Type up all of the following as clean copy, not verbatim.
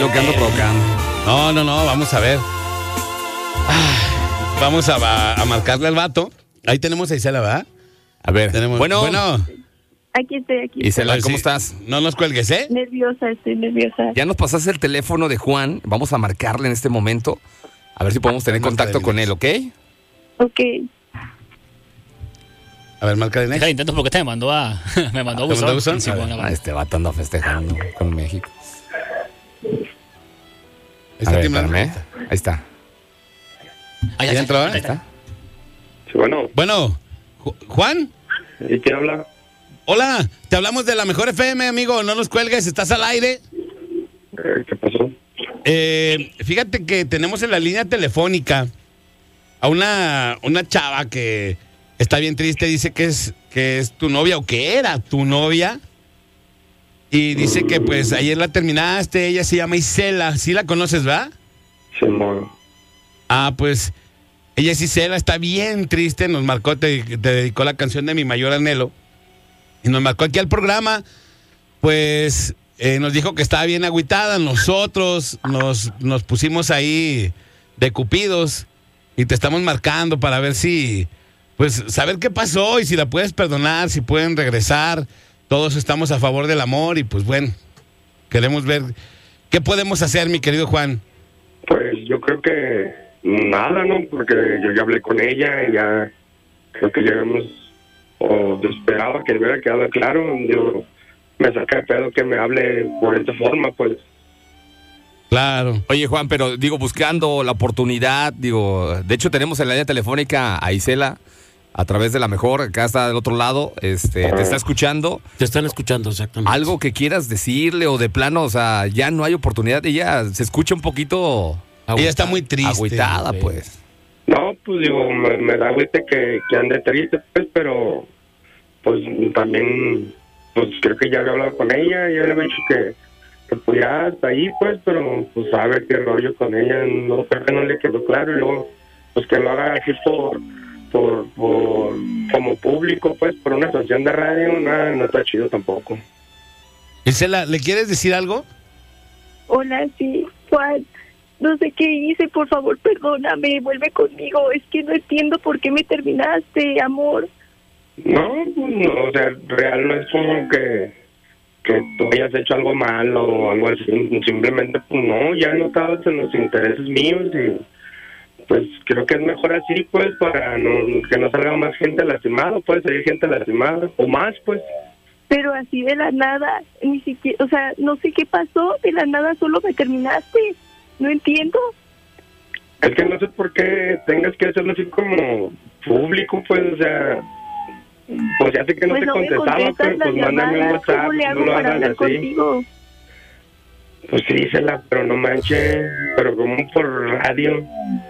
lo que ando provocando. No, vamos a ver. Vamos a marcarle al vato. Ahí tenemos a Isela, ¿verdad? A ver, Bueno. Aquí estoy. Isela, Pues ¿cómo sí, estás? No nos cuelgues, ¿eh? Estoy nerviosa. Ya nos pasaste el teléfono de Juan. Vamos a marcarle en este momento. A ver si podemos tener contacto con él, ¿ok? Ok. A ver, márcale Deja next. intento porque me mandó a ¿Te mandó a buzón? buzón. Sí, A ver. bueno, Este vato anda festejando con México. Está A ver, temblando. espérame. Ahí está. ahí ¿Ya entró, está. ¿Está? Sí, bueno, Bueno, Juan. ¿y quién habla? Hola, te hablamos de la Mejor FM, amigo. No nos cuelgues, estás al aire. ¿Qué pasó? Fíjate que tenemos en la línea telefónica a una chava que está bien triste. Dice que es tu novia o que era tu novia. Y dice que pues ayer la terminaste. Ella se llama Isela. ¿Sí la conoces, verdad? Simón. Ah, pues ella es Isela, está bien triste. Nos marcó, te dedicó la canción de Mi Mayor Anhelo. Y nos marcó aquí al programa. Pues nos dijo que estaba bien agüitada. Nosotros nos pusimos ahí de cupidos. Y te estamos marcando para ver si, pues, saber qué pasó y si la puedes perdonar, si pueden regresar. Todos estamos a favor del amor y pues bueno, queremos ver qué podemos hacer, mi querido Juan. Pues yo creo que nada, ¿no? Porque yo ya hablé con ella y ya creo que llegamos, o esperaba que le hubiera quedado claro. Yo me saca de pedo que me hable por esta forma, pues. Claro. Oye, Juan, pero digo, buscando la oportunidad, digo, de hecho tenemos en la línea telefónica a Isela a través de La Mejor, acá está del otro lado, te está escuchando. Te están escuchando, exactamente. Algo que quieras decirle o de plano, o sea, ya no hay oportunidad. Ella se escucha un poquito Ella está muy triste. agüitada, Sí. pues. No, pues digo, me da agüite que ande triste, pues, pero pues también, pues creo que ya había hablado con ella, ya le había dicho que pues ya hasta ahí, pues, pero pues sabe qué rollo con ella, no creo que no le quedó claro, y luego pues que lo haga así por como público, pues, por una estación de radio, nada, no está chido tampoco. Isela, ¿le quieres decir algo? Hola, sí, Juan. No sé qué hice, por favor, perdóname, vuelve conmigo. Es que no entiendo por qué me terminaste, amor. No, pues, no, o sea, real no es como que tú hayas hecho algo malo o algo así, simplemente pues no, ya no estabas en los intereses míos y pues creo que es mejor así, pues, para que no salga más gente lastimada. Puede salir gente lastimada o más, pues. Pero así de la nada, ni siquiera, o sea, no sé qué pasó, de la nada solo me terminaste. No entiendo. Es que no sé por qué tengas que hacerlo así como público, pues, o sea, pues ya sé que no Pues te no me contestaba, contestas pero pues las mándame un llamadas, WhatsApp, ¿cómo le hago no lo para hagas hablar así. contigo? Pues sí, dísela, pero no manches, pero como por radio.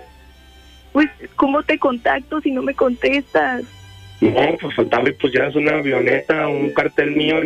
Pues, ¿cómo te contacto si no me contestas? No, pues faltaba y pues ya es una avioneta, un cartel mío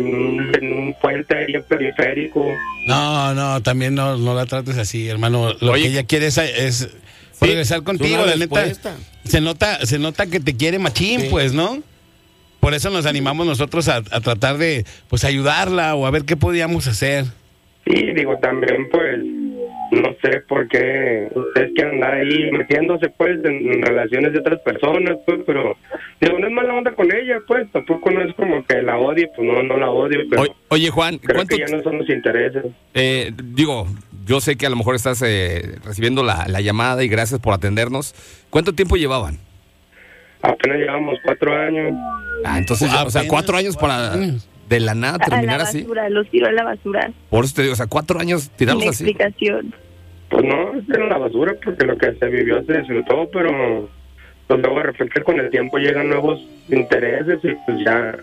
en un puente ahí en periférico. No, también no la trates así, hermano. Lo Oye, que ella quiere es regresar contigo, una la neta. respuesta. Se nota que te quiere machín, Sí. pues, ¿no? Por eso nos animamos nosotros a tratar de, pues, ayudarla o a ver qué podíamos hacer. Sí, digo, también pues, no sé por qué ustedes quieren andar ahí metiéndose pues en relaciones de otras personas, pues, pero digo, no es mala onda con ella, pues, tampoco no es como que la odie, pues no la odio, pero Oye, Juan, creo ¿cuánto? que ya no son los intereses. Digo, yo sé que a lo mejor estás recibiendo la llamada y gracias por atendernos. ¿Cuánto tiempo llevaban? Apenas llevamos 4 años. Ah, entonces, o sea, Apenas 4 años para de la nada terminar a la así. basura, los tiro a la basura. Por eso te digo, o sea, 4 años tirarlos Sin así. explicación. Pues no, es en la basura porque lo que se vivió se disfrutó, pero pues luego de repente con el tiempo llegan nuevos intereses y pues ya.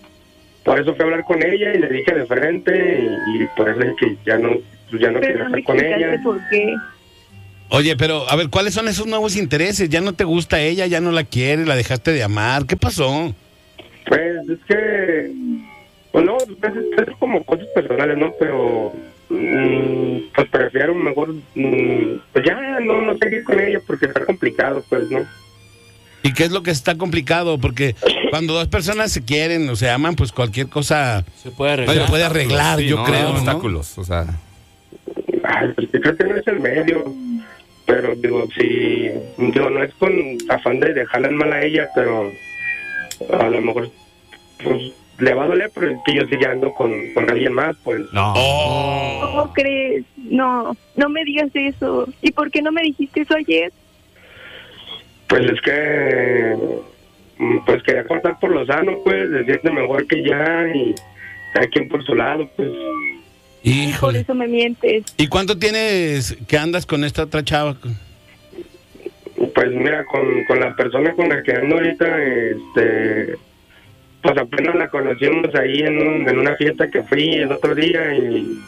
Por eso fui a hablar con ella y le dije de frente y por eso es que ya no quiero Pero no me estar con ella. explicaste por qué. Oye, pero a ver, ¿cuáles son esos nuevos intereses? ¿Ya no te gusta ella? ¿Ya no la quieres? ¿La dejaste de amar? ¿Qué pasó? Pues es que, pues no, es como cosas personales, ¿no? Pero, pues prefiero mejor, pues ya no seguir con ella porque está complicado, pues, ¿no? ¿Y qué es lo que está complicado? Porque cuando dos personas se quieren o se aman, pues cualquier cosa Se puede se arreglar. puede arreglar, Sí, yo no, creo, hay ¿no? obstáculos, o sea. Pues yo creo que no es el medio. Pero digo, si, digo, no es con afán de dejarla en mal a ella, pero a lo mejor pues le va a doler, pero es que yo sigue ando con alguien más, pues. No. ¿Cómo crees? No me digas eso. ¿Y por qué no me dijiste eso ayer? Pues es que pues quería cortar por lo sano, pues, decirte mejor que ya y cada quien por su lado, pues. Por Híjole. eso me mientes. ¿Y cuánto tienes que andas con esta otra chava? Pues mira, con la persona con la que ando ahorita, pues apenas la conocimos ahí en una fiesta que fui el otro día y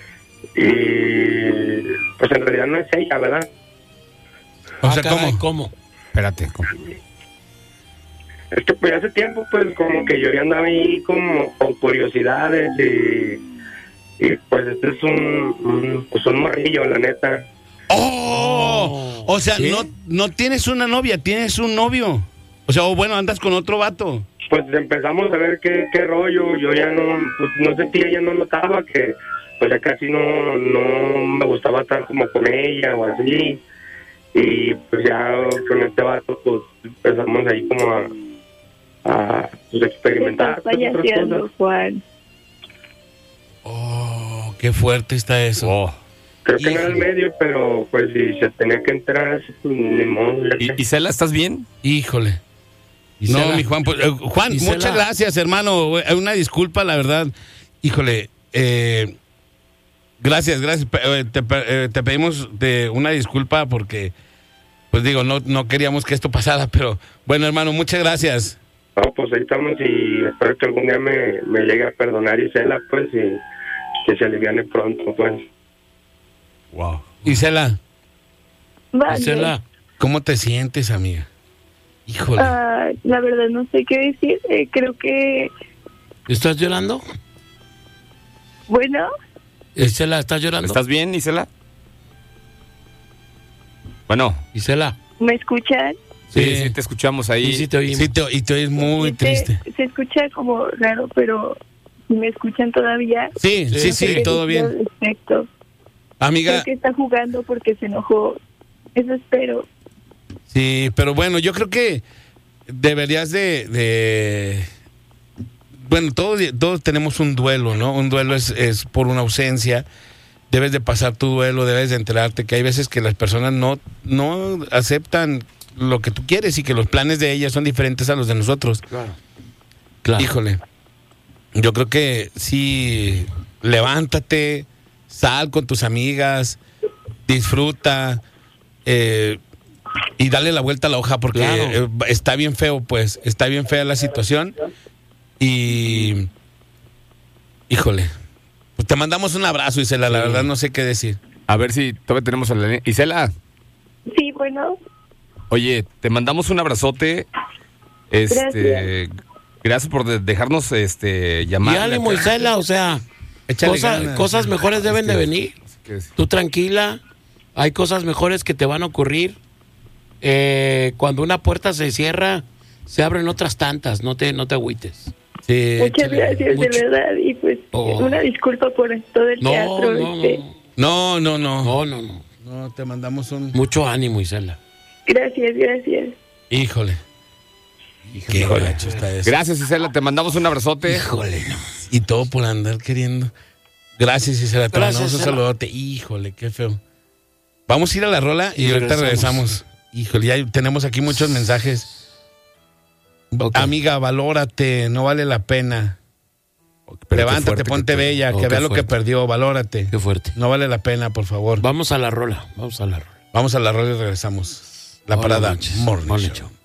pues en realidad no es ella, ¿verdad? O sea, caray, ¿cómo? ¿Cómo? Espérate. Es que pues hace tiempo pues como que yo ya andaba ahí como con curiosidades y pues este es un morrillo, la neta. ¡Oh! O sea, ¿Qué? no tienes una novia, tienes un novio. O sea, o bueno, andas con otro vato. Pues empezamos a ver qué rollo. Yo ya no sentía, ya no notaba que pues ya casi no me gustaba estar como con ella o así. Y pues ya con este vato pues empezamos ahí como a pues, experimentar. Estás payaseando, Juan. Oh, qué fuerte está eso. Oh. Creo que no era el Híjole. medio, pero pues si se tenía que entrar, pues, ni modo. ya que- Isela, ¿estás bien? Híjole. Isela. No, mi Juan, pues, Juan, Isela. muchas gracias, hermano. Una disculpa, la verdad. Híjole, gracias. Te pedimos una disculpa porque, pues digo, no queríamos que esto pasara, pero bueno, hermano, muchas gracias. No, pues ahí estamos y espero que algún día me llegue a perdonar Isela, pues, y que se aliviane pronto, pues. Wow. Isela, Vale. Isela, ¿cómo te sientes, amiga? Híjole. La verdad no sé qué decir. Creo que, ¿estás llorando? bueno, Isela, ¿estás llorando? ¿Estás bien, Isela? Bueno, Isela. ¿me escuchan? sí, te escuchamos ahí. Sí, te oímos. Sí, y te oyes muy triste. Se escucha como raro, pero si me escuchan todavía. Sí, no sé qué todo decir bien. al respecto. Amiga, Creo que está jugando porque se enojó. Eso espero. sí, pero bueno, yo creo que deberías bueno, todos tenemos un duelo, ¿no? Un duelo es por una ausencia. Debes de pasar tu duelo, debes de enterarte que hay veces que las personas no aceptan lo que tú quieres y que los planes de ellas son diferentes a los de nosotros. Claro. Híjole, yo creo que sí, levántate, sal con tus amigas, disfruta y dale la vuelta a la hoja porque Claro. está bien feo, pues, está bien fea la situación y, híjole, pues te mandamos un abrazo, Isela, la verdad no sé qué decir. A ver si todavía tenemos a la línea. Isela, Sí, bueno, oye, te mandamos un abrazote. Gracias por dejarnos llamar. Y ánimo, Isela, o sea, Échale ganas. cosas mejores deben de venir. Tú tranquila, hay cosas mejores que te van a ocurrir. Cuando una puerta se cierra, se abren otras tantas, no te agüites. Sí, muchas échale. gracias, mucho. de verdad. Y pues, Oh. una disculpa por todo el No, teatro. no, no, No, no. no, te mandamos un... Mucho ánimo, Isela. Gracias. Híjole. Qué gacho está eso. Gracias, Isela, te mandamos un abrazote. Híjole, no. Y todo por andar queriendo. Gracias, Isela. Te Gracias, mandamos un Isela. saludote. Híjole, qué feo. Vamos a ir a la rola y ahorita regresamos. Híjole, ya tenemos aquí muchos mensajes. Ok. Amiga, valórate, no vale la pena. Pero qué Levántate, fuerte ponte que bella, oh, que qué vea lo que fuerte. perdió, valórate. Qué fuerte. No vale la pena, por favor. Vamos a la rola, vamos a la rola. Vamos a la rola y regresamos. La Buenas parada noches. Morning Morning Show. Show.